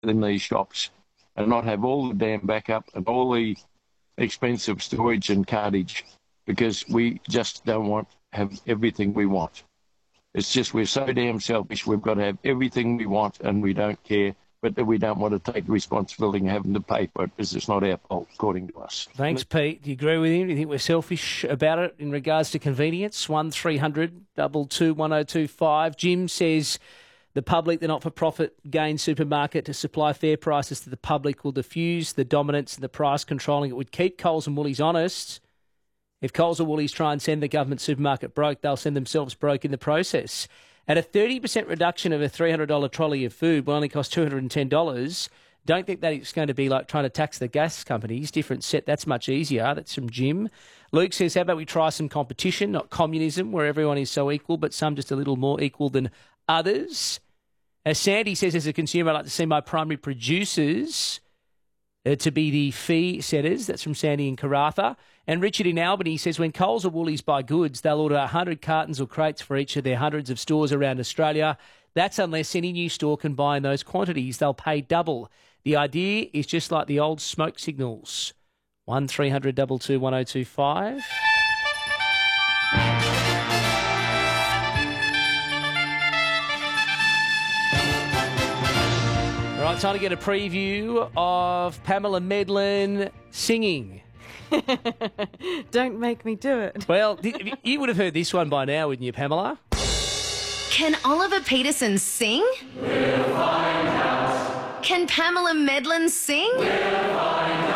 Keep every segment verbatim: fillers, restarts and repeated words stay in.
in these shops and not have all the damn backup and all the expensive storage and cartage, because we just don't want to have everything we want. It's just we're so damn selfish. We've got to have everything we want and we don't care, but we don't want to take the responsibility of having to pay for it because it's not our fault, according to us. Thanks, Pete. Do you agree with him? Do you think we're selfish about it in regards to convenience? one three hundred two two one oh two five. Jim says the public, the not-for-profit gain supermarket to supply fair prices to the public will diffuse the dominance and the price controlling. It would keep Coles and Woolies honest. If Coles or Woolies try and send the government supermarket broke, they'll send themselves broke in the process. At a thirty percent reduction of a three hundred dollars trolley of food will only cost two hundred ten dollars. Don't think that it's going to be like trying to tax the gas companies. Different set, that's much easier. That's from Jim. Luke says, how about we try some competition, not communism, where everyone is so equal, but some just a little more equal than others. As Sandy says, as a consumer, I'd like to see my primary producers uh, to be the fee setters. That's from Sandy in Karratha. And Richard in Albany says, when Coles or Woolies buy goods, they'll order one hundred cartons or crates for each of their hundreds of stores around Australia. That's unless any new store can buy in those quantities. They'll pay double. The idea is just like the old smoke signals. one three hundred two two one oh two five. All right, time to get a preview of Pamela Medlin singing. Don't make me do it. Well, you would have heard this one by now, wouldn't you, Pamela? Can Oliver Peterson sing? We'll find out. Can Pamela Medlin sing? We'll find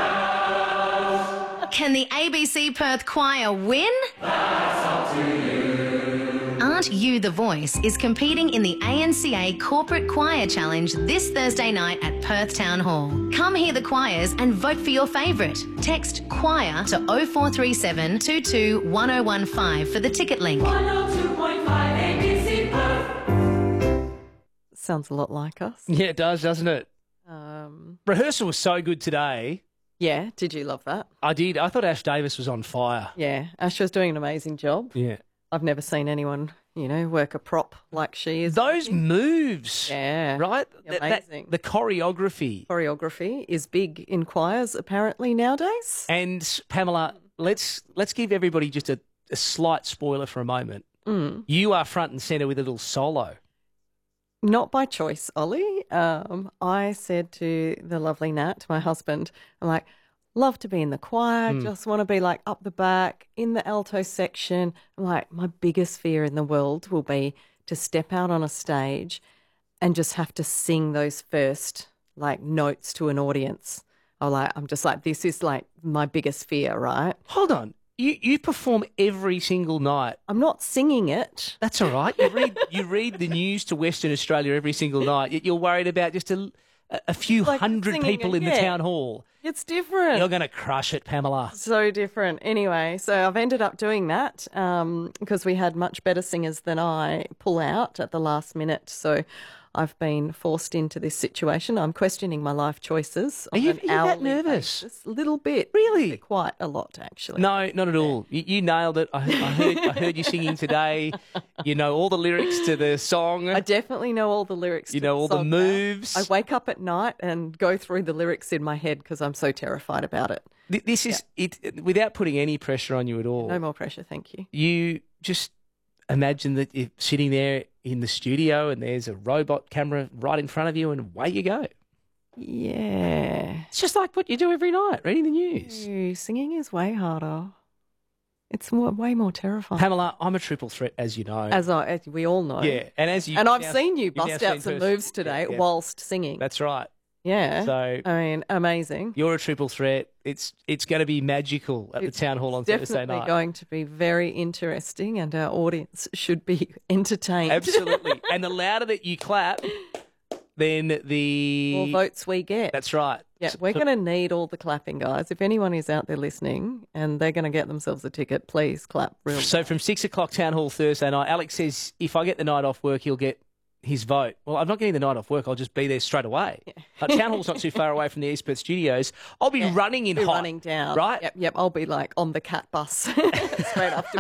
out. Can the A B C Perth Choir win? That's up to you. Aren't You the Voice is competing in the A N C A Corporate Choir Challenge this Thursday night at Perth Town Hall. Come hear the choirs and vote for your favourite. Text choir to oh four three seven two two one oh one five for the ticket link. one oh two point five A B C Perth. Sounds a lot like us. Yeah, it does, doesn't it? Um, Rehearsal was so good today. yeah, did you love that? I did. I thought Ash Davis was on fire. Yeah, Ash was doing an amazing job. Yeah. I've never seen anyone, you know, work a prop like she is. Those moves. Yeah. Right? That- that- Amazing. the choreography. Choreography is big in choirs apparently nowadays. And Pamela, let's let's give everybody just a, a slight spoiler for a moment. Mm. You are front and centre with a little solo. Not by choice, Ollie. Um, I said to the lovely Nat, my husband, I'm like, love to be in the choir, Mm. just want to be like up the back in the alto section. I'm like, my biggest fear in the world will be to step out on a stage and just have to sing those first like notes to an audience. I'm like, I'm just like, this is like my biggest fear, right? Hold on. You you perform every single night. I'm not singing it. That's all right. You read you read the news to Western Australia every single night, yet you're worried about just a, a few Like hundred singing people it, in the yeah. town hall. It's different. You're going to crush it, Pamela. So different. Anyway, so I've ended up doing that um, because we had much better singers than I pull out at the last minute. So I've been forced into this situation. I'm questioning my life choices. Are on you- an are you that hourly nervous? basis. A little bit. Really? Quite a lot, actually. No, not at all. You, you nailed it. I, I heard I heard you singing today. You know all the lyrics to the song. I definitely know all the lyrics. You to know all the song now. moves. I wake up at night and go through the lyrics in my head because I'm so terrified about it. Th- This is it. Without putting any pressure on you at all. No more pressure, thank you. You just imagine that you're sitting there in the studio and there's a robot camera right in front of you and away you go. Yeah. It's just like what you do every night, reading the news. Ooh, singing is way harder. It's more, way more terrifying. Pamela, I'm a triple threat, as you know. As, I, as we all know. yeah, and as you And I've now- seen you you've now bust seen out some person- moves today Yeah, yeah. whilst singing. That's right. yeah. So I mean, amazing. you're a triple threat. It's it's going to be magical at It's the town hall on Thursday Definitely night. going to be very interesting, and our audience should be entertained. Absolutely. And the louder that you clap, then the More votes we get. That's right. Yeah, So- we're going to need all the clapping, guys. If anyone is out there listening and they're going to get themselves a ticket, please clap real So from six o'clock town hall Thursday night, Alex says if I get the night off work, he'll get his vote. Well, I'm not getting the night off work. I'll just be there straight away. Yeah. Uh, Town Hall's not too far away from the East Perth studios. I'll be yeah, running in be hot. running down. Right? Yep, yep. I'll be like on the cat bus straight after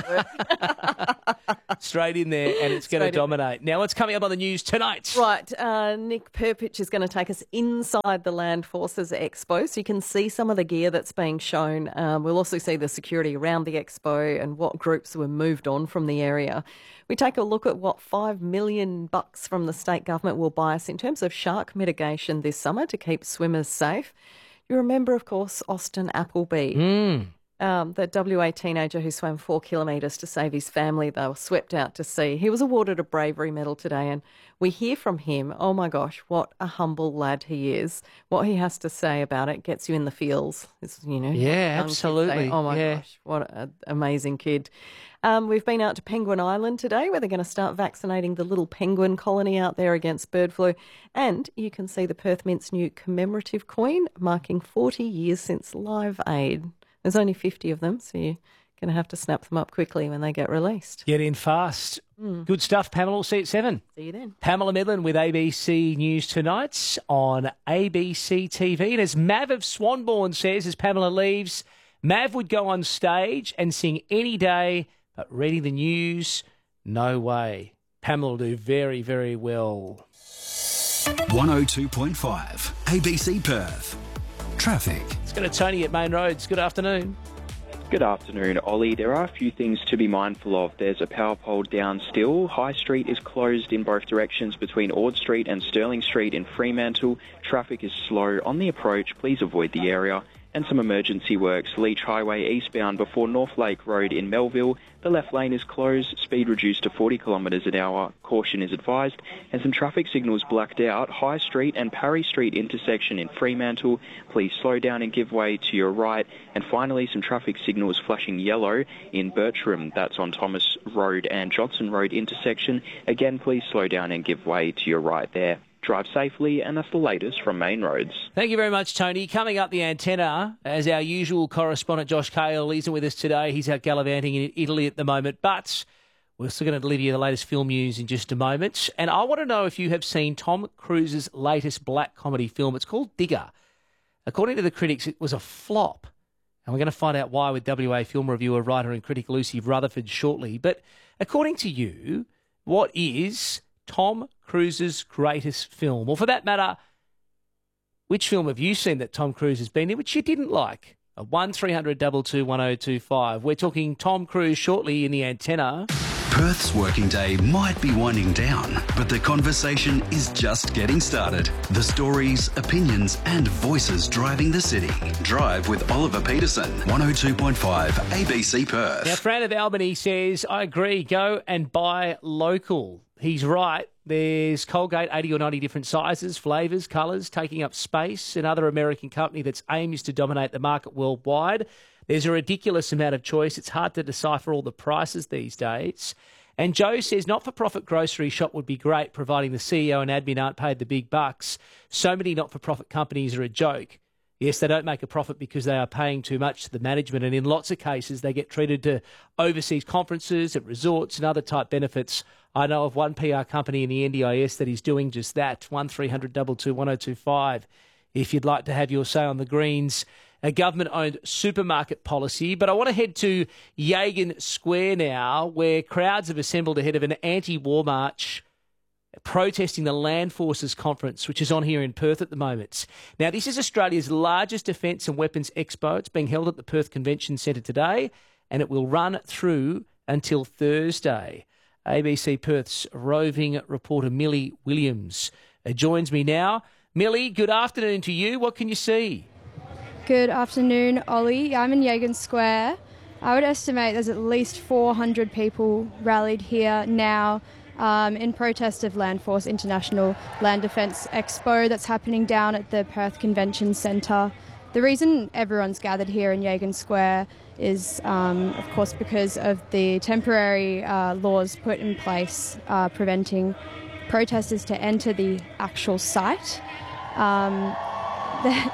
work. Straight in there, and it's going to dominate. Now, what's coming up on the news tonight? Right. Uh, Nick Perpich is going to take us inside the Land Forces Expo, so you can see some of the gear that's being shown. Um, we'll also see the security around the expo and what groups were moved on from the area. We take a look at what five million bucks from the state government will buy us in terms of shark mitigation this summer to keep swimmers safe. You remember, of course, Austin Appleby, mm. um, the W A teenager who swam four kilometres to save his family. They were swept out to sea. He was awarded a bravery medal today, and we hear from him, oh my gosh, what a humble lad he is. What he has to say about it gets you in the feels. It's, you know, yeah, absolutely. Say, oh my yeah. gosh, what an amazing kid. Um, we've been out to Penguin Island today where they're going to start vaccinating the little penguin colony out there against bird flu. And you can see the Perth Mint's new commemorative coin marking forty years since Live Aid. There's only fifty of them, so you're going to have to snap them up quickly when they get released. Get in fast. Mm. Good stuff, Pamela. We'll see you at seven. See you then. Pamela Midland with A B C News tonight on A B C T V. And as Mav of Swanbourne says, as Pamela leaves, Mav would go on stage and sing any day, but reading the news, no way. Pamela will do very, very well. one oh two point five A B C Perth. Traffic. Let's go to Tony at Main Roads. Good afternoon. Good afternoon, Ollie. There are a few things to be mindful of. There's a power pole down still. High Street is closed in both directions between Ord Street and Sterling Street in Fremantle. Traffic is slow on the approach. Please avoid the area. And some emergency works. Leach Highway eastbound before North Lake Road in Melville. The left lane is closed. Speed reduced to forty kilometres an hour. Caution is advised. And some traffic signals blacked out. High Street and Parry Street intersection in Fremantle. Please slow down and give way to your right. And finally, some traffic signals flashing yellow in Bertram. That's on Thomas Road and Johnson Road intersection. Again, please slow down and give way to your right there. Drive safely, and that's the latest from Main Roads. Thank you very much, Tony. Coming up the antenna, as our usual correspondent Josh Cale isn't with us today. He's out gallivanting in Italy at the moment, but we're still going to deliver you the latest film news in just a moment. And I want to know if you have seen Tom Cruise's latest black comedy film. It's called Digger. According to the critics, it was a flop. And we're going to find out why with W A film reviewer, writer and critic Lucy Rutherford shortly. But according to you, what is Tom Cruise's greatest film? Or for that matter, which film have you seen that Tom Cruise has been in which you didn't like? A one three hundred two two one oh two five. We're talking Tom Cruise shortly in the antenna. Perth's working day might be winding down, but the conversation is just getting started. The stories, opinions and voices driving the city. Drive with Oliver Peterson, one oh two point five A B C Perth. Now, Fran of Albany says, I agree, go and buy local. He's right. There's Colgate, eighty or ninety different sizes, flavours, colours, taking up space. Another American company that's aim is to dominate the market worldwide. There's a ridiculous amount of choice. It's hard to decipher all the prices these days. And Joe says not-for-profit grocery shop would be great, providing the C E O and admin aren't paid the big bucks. So many not-for-profit companies are a joke. Yes, they don't make a profit because they are paying too much to the management, and in lots of cases they get treated to overseas conferences at resorts and other type benefits. I know of one P R company in the N D I S that is doing just that. one three hundred two two one oh two five. If you'd like to have your say on the Greens, a government-owned supermarket policy. But I want to head to Yagan Square now, where crowds have assembled ahead of an anti-war march protesting the Land Forces Conference, which is on here in Perth at the moment. Now, this is Australia's largest defence and weapons expo. It's being held at the Perth Convention Centre today, and it will run through until Thursday. A B C Perth's roving reporter Millie Williams uh, joins me now. Millie, good afternoon to you. What can you see? Good afternoon, Ollie. I'm in Yagan Square. I would estimate there's at least four hundred people rallied here now um, in protest of Land Force International Land Defence Expo that's happening down at the Perth Convention Centre. The reason everyone's gathered here in Yagan Square is, um, of course, because of the temporary uh, laws put in place uh, preventing protesters to enter the actual site. Um, the,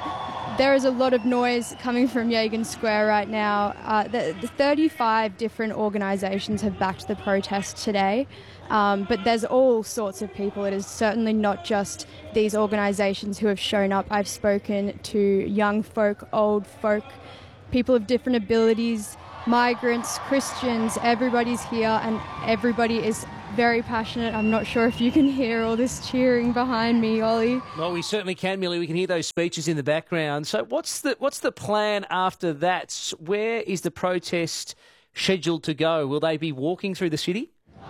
there is a lot of noise coming from Yagan Square right now. Uh, the, the thirty-five different organisations have backed the protest today, um, but there's all sorts of people. It is certainly not just these organisations who have shown up. I've spoken to young folk, old folk, people of different abilities, migrants, Christians. Everybody's here and everybody is very passionate. I'm not sure if you can hear all this cheering behind me, Ollie. Well, we certainly can, Millie. We can hear those speeches in the background. So what's the what's the plan after that? Where is the protest scheduled to go? Will they be walking through the city?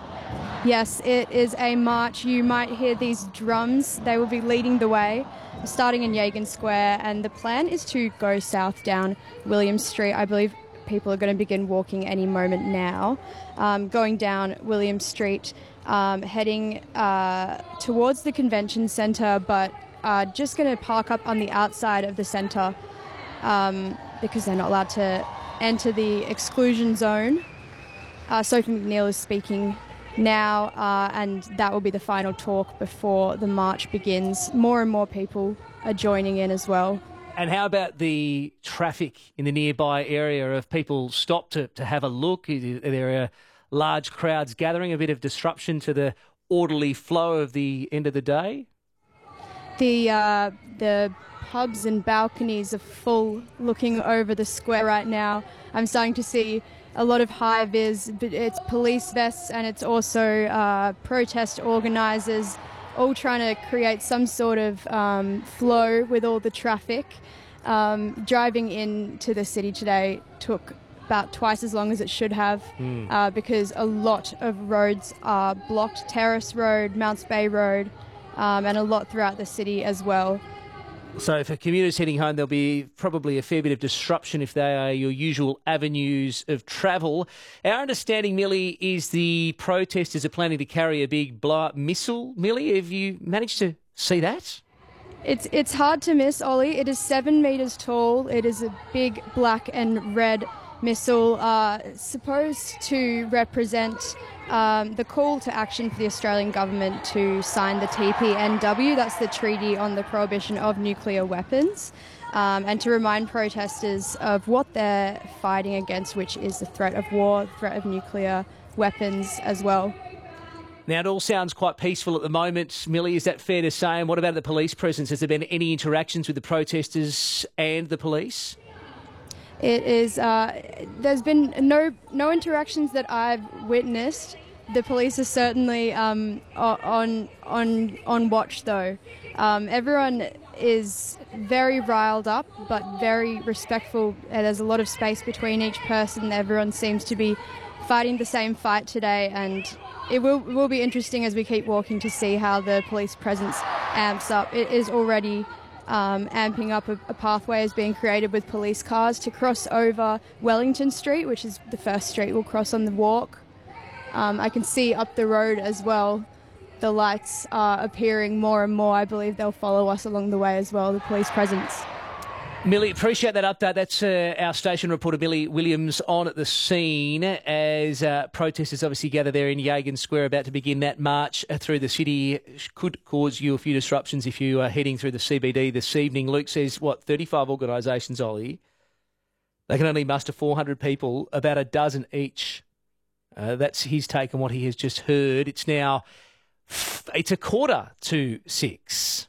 Yes, it is a march. You might hear these drums. They will be leading the way, starting in Yagan Square, and the plan is to go south down William Street. I believe people are going to begin walking any moment now, um, going down William Street, um, heading uh, towards the convention centre, but uh, just going to park up on the outside of the centre um, because they're not allowed to enter the exclusion zone. Uh, Sophie McNeil is speaking now, uh, and that will be the final talk before the march begins. More and more people are joining in as well. And how about the traffic in the nearby area? Have people stopped to, to have a look? Are there large crowds gathering, a bit of disruption to the orderly flow of the end of the day? The uh, the pubs and balconies are full looking over the square right now. I'm starting to see a lot of high-vis, but it's police vests and it's also uh, protest organisers all trying to create some sort of um, flow with all the traffic. Um, driving into the city today took about twice as long as it should have mm. uh, because a lot of roads are blocked. Terrace Road, Mounts Bay Road, um, and a lot throughout the city as well. So for commuters heading home, there'll be probably a fair bit of disruption if they are your usual avenues of travel. Our understanding, Millie, is the protesters are planning to carry a big blow-up missile. Millie, have you managed to see that? It's it's hard to miss, Ollie. It is seven metres tall. It is a big black and red missile uh, supposed to represent um, the call to action for the Australian government to sign the T P N W, that's the Treaty on the Prohibition of Nuclear Weapons, um, and to remind protesters of what they're fighting against, which is the threat of war, the threat of nuclear weapons as well. Now, it all sounds quite peaceful at the moment. Millie, is that fair to say? And what about the police presence? Has there been any interactions with the protesters and the police? It is. Uh, there's been no no interactions that I've witnessed. The police are certainly um, on on on watch, though. Um, everyone is very riled up, but very respectful. There's a lot of space between each person. Everyone seems to be fighting the same fight today, and it will will be interesting as we keep walking to see how the police presence amps up. It is already um, amping up. A, a pathway is being created with police cars to cross over Wellington Street, which is the first street we'll cross on the walk. Um, I can see up the road as well. The lights are appearing more and more. I believe they'll follow us along the way as well, the police presence. Millie, appreciate that update. That's uh, our station reporter, Millie Williams, on at the scene as uh, protesters obviously gather there in Yagan Square, about to begin that march through the city. Could cause you a few disruptions if you are heading through the C B D this evening. Luke says, what, thirty-five organisations, Ollie? They can only muster four hundred people, about a dozen each. Uh, that's his take on what he has just heard. It's now, it's a quarter to six.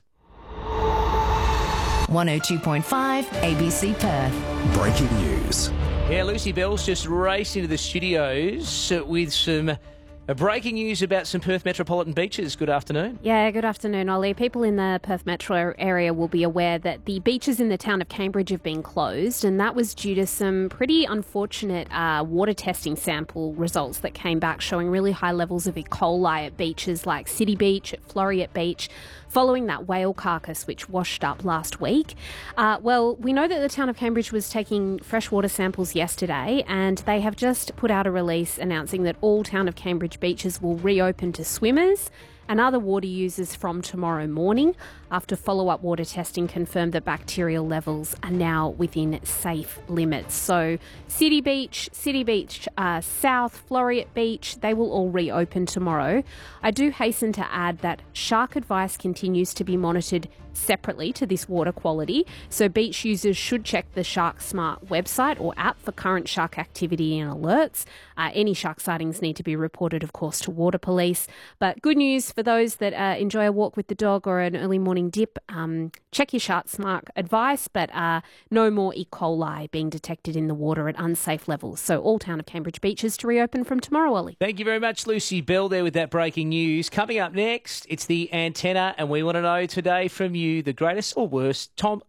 one oh two point five A B C Perth. Breaking news. Yeah, Lucy Bell's just raced into the studios with some uh, breaking news about some Perth metropolitan beaches. Good afternoon. Yeah, good afternoon, Ollie. People in the Perth metro area will be aware that the beaches in the town of Cambridge have been closed, and that was due to some pretty unfortunate uh, water testing sample results that came back showing really high levels of E. coli at beaches like City Beach, at Floriat Beach, following that whale carcass which washed up last week. Uh, well, we know that the town of Cambridge was taking freshwater samples yesterday, and they have just put out a release announcing that all town of Cambridge beaches will reopen to swimmers and other water users from tomorrow morning, after follow-up water testing confirmed that bacterial levels are now within safe limits. So City Beach, City Beach uh, South, Floriat Beach, they will all reopen tomorrow. I do hasten to add that shark advice continues to be monitored separately to this water quality. So beach users should check the Shark Smart website or app for current shark activity and alerts. Uh, any shark sightings need to be reported, of course, to Water Police. But good news for those that uh, enjoy a walk with the dog or an early morning dip. Um, check your Shark Smart advice, but uh, no more E. coli being detected in the water at unsafe levels. So all town of Cambridge beaches to reopen from tomorrow, Ollie. Thank you very much, Lucy Bell, there with that breaking news. Coming up next, it's the Antenna, and we want to know today from you the greatest or worst Tom